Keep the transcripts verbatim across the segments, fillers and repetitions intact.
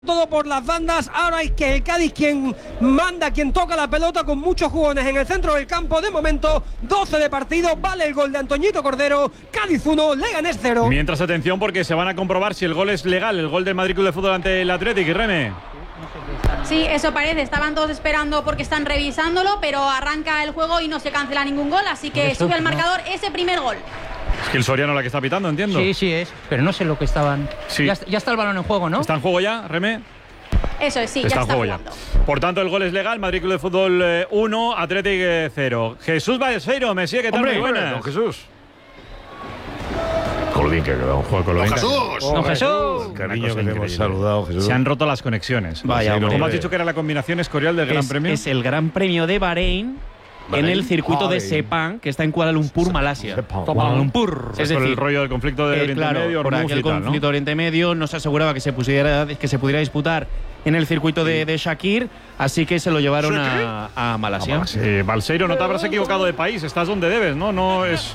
Todo por las bandas, ahora es que el Cádiz quien manda, quien toca la pelota con muchos jugones en el centro del campo. De momento, doce de partido, vale el gol de Antoñito Cordero, Cádiz uno, Leganés cero. Mientras, atención, porque se van a comprobar si el gol es legal, el gol del Madrid Club de Fútbol ante el Athletic. Y Reme. Sí, eso parece, estaban todos esperando porque están revisándolo, pero arranca el juego y no se cancela ningún gol, así que sube al marcador ese primer gol. Es que el Soriano la que está pitando, entiendo. Sí, sí es, pero no sé lo que estaban... Sí. Ya, ya está el balón en juego, ¿no? ¿Está en juego ya, Reme? Eso es, sí, está ya en está juego jugando. Ya. Por tanto, el gol es legal, Madrid Club de Fútbol uno, Athletic cero. Jesús Balseiro, Messi, ¿qué tal? Hombre, Muy buenas. don Jesús. Colodín que ha quedado un juego con ¡Don Jesús! ¡Don Jesús! Cariño que te hemos saludado, Jesús. Se han roto las conexiones. Vaya, hombre. ¿Cómo has dicho que era la combinación escorial del Gran Es, Premio? es el Gran Premio de Bahrein, en el circuito de Bahrein. Sepang, que está en Kuala Lumpur, Malasia. Sepang. Kuala Lumpur. Es por el rollo del conflicto de eh, Oriente claro, Medio, por Hormuz aquel y tal, ¿no? conflicto de Oriente Medio no se aseguraba que se, pusiera, que se pudiera disputar en el circuito de, de Shakir, así que se lo llevaron a, a Malasia. Eh, Balseiro, no te habrás equivocado de país, estás donde debes, ¿no? No es...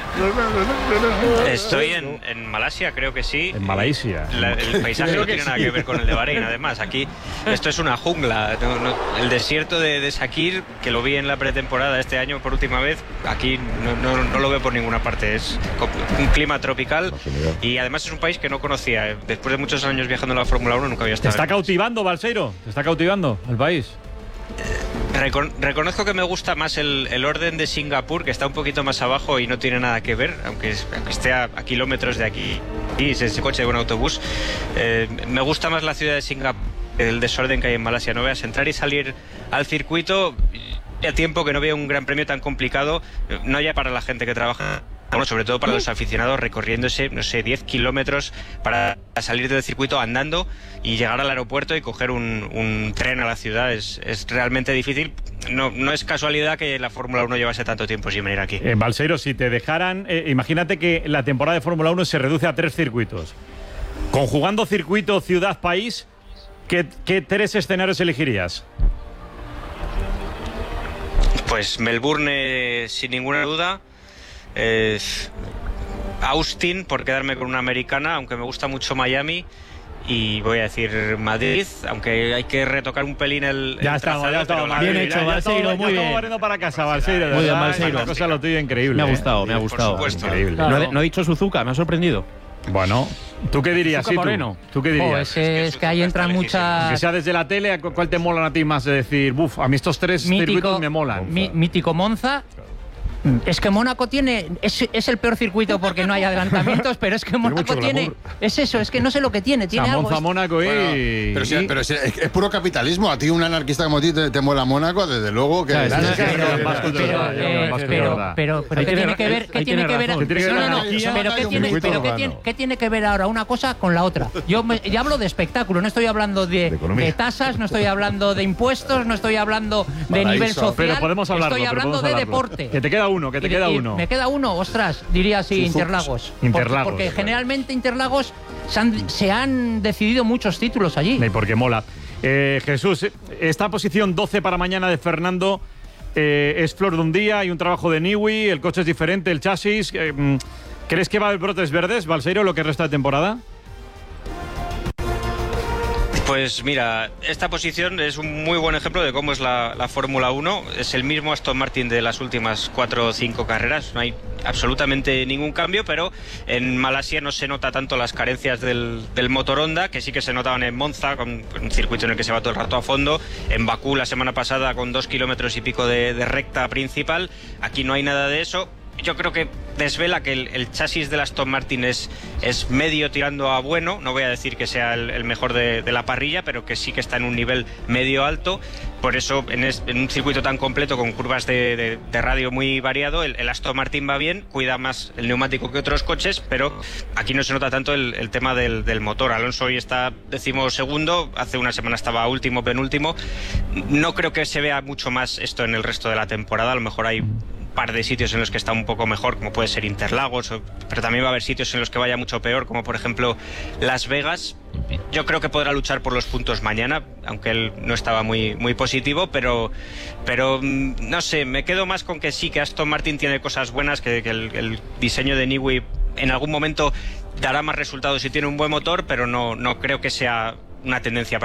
Estoy en, en Malasia, creo que sí. En Malasia. La- el paisaje no tiene nada que ver con el de Bahrein, además. Aquí esto es una jungla. No, no, el desierto de, de Shakir, que lo vi en la pretemporada este año por última vez, aquí no, no, no lo veo por ninguna parte. Es co- un clima tropical y además es un país que no conocía. Después de muchos años viajando en la Fórmula uno nunca había ¿Te estado. está en- cautivando, Balseiro? ¿Te está cautivando el país? Recon- reconozco que me gusta más el, el orden de Singapur, que está un poquito más abajo y no tiene nada que ver, aunque, es- aunque esté a, a kilómetros de aquí y es ese coche de un autobús. Eh, me gusta más la ciudad de Singapur, el desorden que hay en Malasia. No veas entrar y salir al circuito. Ya tiempo que no veo un gran premio tan complicado, eh, no ya para la gente que trabaja, bueno, sobre todo para los aficionados, recorriéndose, no sé, diez kilómetros para salir del circuito andando y llegar al aeropuerto y coger un, un tren a la ciudad. Es, es realmente difícil. No, no es casualidad que la Fórmula uno llevase tanto tiempo sin venir aquí. Eh, Balseiro, si te dejaran... eh, imagínate que la temporada de Fórmula uno se reduce a tres circuitos. Conjugando circuito, ciudad, país, ¿qué, qué tres escenarios elegirías? Pues Melbourne, sin ninguna duda. Eh, Austin, por quedarme con una americana, aunque me gusta mucho Miami. Y voy a decir Madrid, aunque hay que retocar un pelín el, Ya el estamos, trazado, ya estamos. pero la- Madrid, Bien hecho, ya- ya Balseiro, estamos- muy ya bien. estamos barriendo para casa, Balseiro. de Muy bien, verdad, Balseiro. Una cosa lo tuyo increíble. Me ha ¿eh? gustado, me ha Por gustado. supuesto. Increíble. No, he- no he dicho Suzuka, me ha sorprendido. Bueno, ¿tú qué dirías, Zucca sí, tú? Moreno. ¿Tú qué Jo, dirías? es, que, es que ahí entran Que muchas... sea desde la tele, ¿cu- ¿cuál te molan a ti más de decir, buf, a mí estos tres circuitos Mítico, me molan? mi- mítico Monza. Es que Mónaco tiene... Es, es el peor circuito porque no hay adelantamientos, pero es que Mónaco mucho tiene... glamour. Es eso, es que no sé lo que tiene. O sea, Tiene algo... Monza, es- Mónaco y... Bueno, pero, sí, y- pero sí, es, es puro capitalismo. A ti, un anarquista como a ti, te, te mola Mónaco, desde luego que. Claro, Claro, sí, es que sí, no, sí, más sí, que sí, es verdad, pero, yo creo eh, más que es pero, verdad. pero, pero Ahí ¿qué tiene tiene que ra- ver? ahí ¿Qué tiene que ver? razón. Tiene que ver No, la no, no, anarquía. pero ¿qué Hay un tiene, circuito pero qué urbano. tiene, qué tiene que ver ahora una cosa con la otra? Yo me, ya hablo de espectáculo, no estoy hablando de, De economía. de tasas, no estoy hablando de impuestos, no estoy hablando de Paraíso. nivel social, Pero podemos hablarlo. estoy pero hablando podemos de hablarlo. deporte. Que te queda uno, que te Y- queda y uno. Me queda uno, ostras, diría así, Sufux. Interlagos. Porque- Interlagos. Porque, generalmente Interlagos se han, se han decidido muchos títulos allí. Y porque mola. Eh, Jesús, esta posición doce para mañana de Fernando eh, es flor de un día, hay un trabajo de Niwi, el coche es diferente, el chasis. eh, mm, ¿Crees que va a haber brotes verdes, Balseiro, lo que resta de temporada? Pues mira, esta posición es un muy buen ejemplo de cómo es la, la Fórmula uno. Es el mismo Aston Martin de las últimas cuatro o cinco carreras. No hay absolutamente ningún cambio, pero en Malasia no se nota tanto las carencias del, del motor Honda, que sí que se notaban en Monza, con, con un circuito en el que se va todo el rato a fondo. En Bakú la semana pasada con dos kilómetros y pico de, de recta principal. Aquí no hay nada de eso. Yo creo que desvela que el, el chasis del Aston Martin es, es medio tirando a bueno. No voy a decir que sea el, el mejor de, de la parrilla, pero que sí que está en un nivel medio alto. Por eso, en, es- en un circuito tan completo, con curvas de, de- de radio muy variado, el, el Aston Martin va bien, cuida más el neumático que otros coches, pero aquí no se nota tanto el, el tema del, del motor. Alonso hoy está decimosegundo, hace una semana estaba último, penúltimo. No creo que se vea mucho más esto en el resto de la temporada. A lo mejor hay par de sitios en los que está un poco mejor, como puede ser Interlagos, o- pero también va a haber sitios en los que vaya mucho peor, como por ejemplo Las Vegas. Yo creo que podrá luchar por los puntos mañana, aunque él no estaba muy, muy positivo, pero, pero mm, no sé, me quedo más con que sí, que Aston Martin tiene cosas buenas, que, que el, el diseño de Niwi en algún momento dará más resultados si tiene un buen motor, pero no, no creo que sea una tendencia